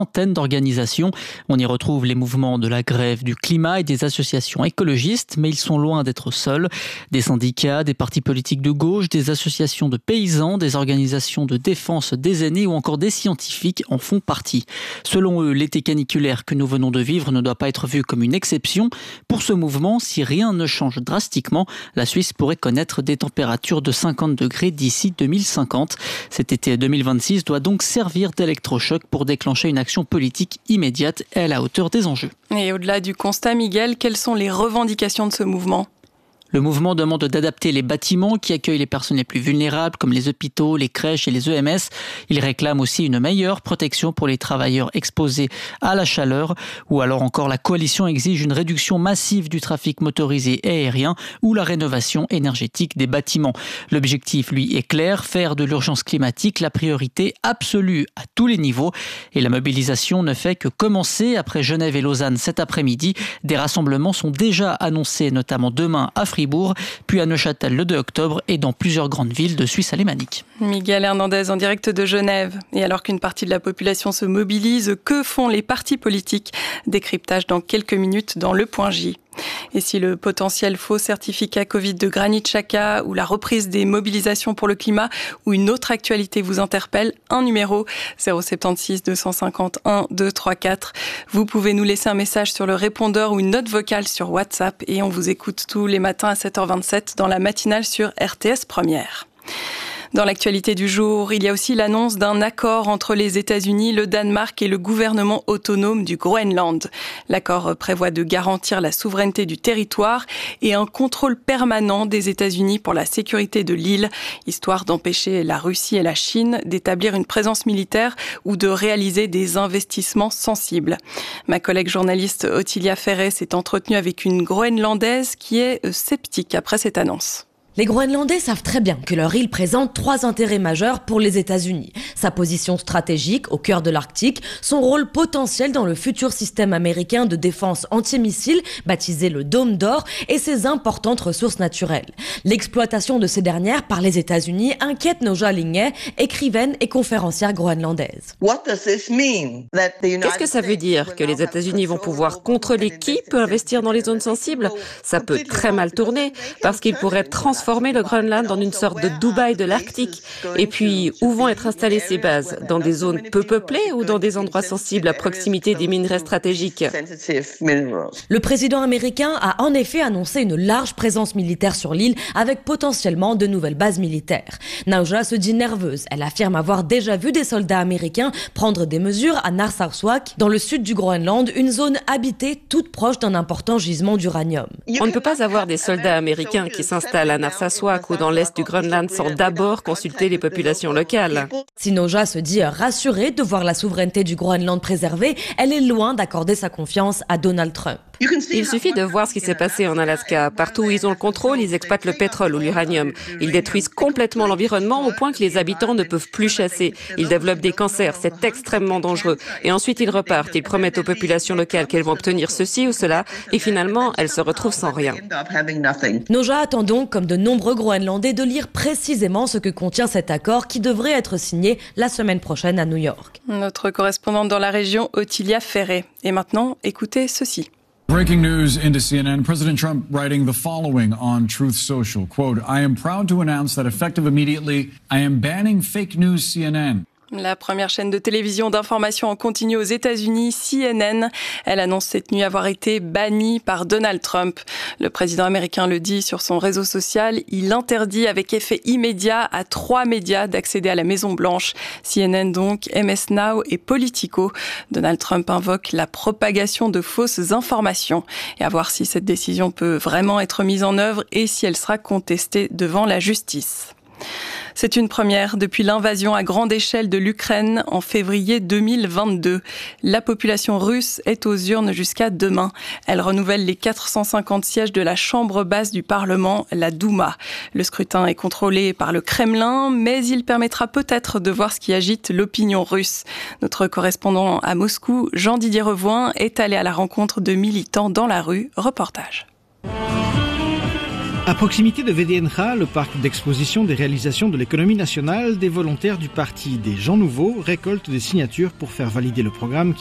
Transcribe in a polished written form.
centaines d'organisations. On y retrouve les mouvements de la grève du climat et des associations écologistes, mais ils sont loin d'être seuls. Des syndicats, des partis politiques de gauche, des associations de paysans, des organisations de défense des aînés ou encore des scientifiques en font partie. Selon eux, l'été caniculaire que nous venons de vivre ne doit pas être vu comme une exception. Pour ce mouvement, si rien ne change drastiquement, la Suisse pourrait connaître des températures de 50 degrés d'ici 2050. Cet été 2026 doit donc servir d'électrochoc pour déclencher une action politique immédiate et à la hauteur des enjeux. Et au-delà du constat, Miguel, quelles sont les revendications de ce mouvement ? Le mouvement demande d'adapter les bâtiments qui accueillent les personnes les plus vulnérables, comme les hôpitaux, les crèches et les EMS. Il réclame aussi une meilleure protection pour les travailleurs exposés à la chaleur. Ou alors encore, la coalition exige une réduction massive du trafic motorisé et aérien ou la rénovation énergétique des bâtiments. L'objectif, lui, est clair, faire de l'urgence climatique la priorité absolue à tous les niveaux. Et la mobilisation ne fait que commencer. Après Genève et Lausanne cet après-midi, des rassemblements sont déjà annoncés, notamment demain à Fribourg, puis à Neuchâtel le 2 octobre et dans plusieurs grandes villes de Suisse alémanique. Miguel Hernandez en direct de Genève. Et alors qu'une partie de la population se mobilise, que font les partis politiques ? Décryptage dans quelques minutes dans Le Point J. Et si le potentiel faux certificat Covid de Granit Xhaka ou la reprise des mobilisations pour le climat ou une autre actualité vous interpelle, un numéro 076 251 234. Vous pouvez nous laisser un message sur le répondeur ou une note vocale sur WhatsApp et on vous écoute tous les matins à 7h27 dans la matinale sur RTS Première. Dans l'actualité du jour, il y a aussi l'annonce d'un accord entre les États-Unis, le Danemark et le gouvernement autonome du Groenland. L'accord prévoit de garantir la souveraineté du territoire et un contrôle permanent des États-Unis pour la sécurité de l'île, histoire d'empêcher la Russie et la Chine d'établir une présence militaire ou de réaliser des investissements sensibles. Ma collègue journaliste Ottilia Ferret s'est entretenue avec une Groenlandaise qui est sceptique après cette annonce. Les Groenlandais savent très bien que leur île présente 3 intérêts majeurs pour les États-Unis. Sa position stratégique au cœur de l'Arctique, son rôle potentiel dans le futur système américain de défense antimissile, baptisé le Dôme d'Or, et ses importantes ressources naturelles. L'exploitation de ces dernières par les États-Unis inquiète Nooja Lingay, écrivaine et conférencière groenlandaise. Qu'est-ce que ça veut dire ? Que les États-Unis vont pouvoir contrôler qui peut investir dans les zones sensibles ? Ça peut très mal tourner, parce qu'ils pourraient transformer le Groenland en une sorte de Dubaï de l'Arctique. Et puis, où vont être installées ces bases ? Dans des zones peu peuplées ou dans des endroits sensibles à proximité des minerais stratégiques ? Le président américain a en effet annoncé une large présence militaire sur l'île avec potentiellement de nouvelles bases militaires. Nooja se dit nerveuse. Elle affirme avoir déjà vu des soldats américains prendre des mesures à Narsarsuaq, dans le sud du Groenland, une zone habitée toute proche d'un important gisement d'uranium. On ne peut pas avoir des soldats américains qui s'installent à Narsarsuaq ou dans l'est du Groenland sans d'abord consulter les populations locales. Si Nooja se dit rassurée de voir la souveraineté du Groenland préservée, elle est loin d'accorder sa confiance à Donald Trump. Il suffit de voir ce qui s'est passé en Alaska. Partout où ils ont le contrôle, ils exploitent le pétrole ou l'uranium. Ils détruisent complètement l'environnement au point que les habitants ne peuvent plus chasser. Ils développent des cancers, c'est extrêmement dangereux. Et ensuite, ils repartent. Ils promettent aux populations locales qu'elles vont obtenir ceci ou cela. Et finalement, elles se retrouvent sans rien. Nooja attend donc, comme de nombreux Groenlandais, de lire précisément ce que contient cet accord qui devrait être signé la semaine prochaine à New York. Notre correspondante dans la région, Ottilia Ferret. Et maintenant, écoutez ceci. Breaking news into CNN. President Trump writing the following on Truth Social. Quote, I am proud to announce that effective immediately, I am banning fake news CNN. La première chaîne de télévision d'information en continu aux États-Unis, CNN, elle annonce cette nuit avoir été bannie par Donald Trump. Le président américain le dit sur son réseau social, il interdit avec effet immédiat à 3 médias d'accéder à la Maison-Blanche. CNN donc, MS Now et Politico. Donald Trump invoque la propagation de fausses informations. Et à voir si cette décision peut vraiment être mise en œuvre et si elle sera contestée devant la justice. C'est une première depuis l'invasion à grande échelle de l'Ukraine en février 2022. La population russe est aux urnes jusqu'à demain. Elle renouvelle les 450 sièges de la chambre basse du Parlement, la Douma. Le scrutin est contrôlé par le Kremlin, mais il permettra peut-être de voir ce qui agite l'opinion russe. Notre correspondant à Moscou, Jean-Didier Revoin, est allé à la rencontre de militants dans la rue. Reportage. À proximité de VDNJ, le parc d'exposition des réalisations de l'économie nationale, des volontaires du parti des Gens Nouveaux récoltent des signatures pour faire valider le programme